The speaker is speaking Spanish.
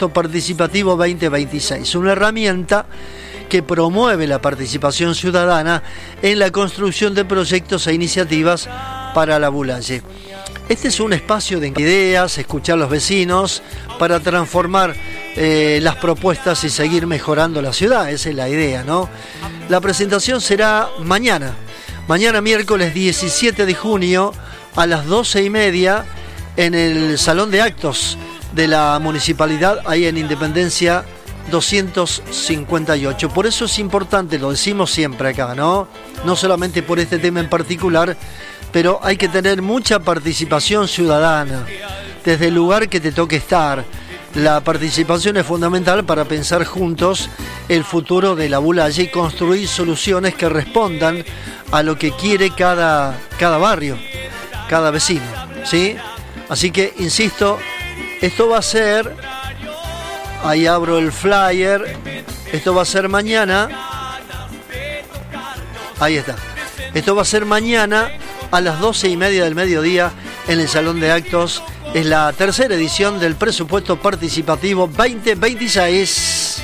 Presupuesto Participativo 2026, una herramienta que promueve la participación ciudadana en la construcción de proyectos e iniciativas para la Bulaye. Este es un espacio de ideas, escuchar a los vecinos para transformar las propuestas y seguir mejorando la ciudad. Esa es la idea, ¿no? La presentación será mañana miércoles 17 de junio a las 12:30 en el Salón de Actos de la Municipalidad, ahí en Independencia 258. Por eso es importante, lo decimos siempre acá, ¿no? No solamente por este tema en particular, pero hay que tener mucha participación ciudadana, desde el lugar que te toque estar. La participación es fundamental para pensar juntos el futuro de la Bulaye y construir soluciones que respondan a lo que quiere cada barrio, cada vecino, ¿sí? Así que, insisto, esto va a ser, ahí abro el flyer, esto va a ser mañana, ahí está, esto va a ser mañana a las 12:30 del mediodía en el Salón de Actos. Es la tercera edición del Presupuesto Participativo 2026.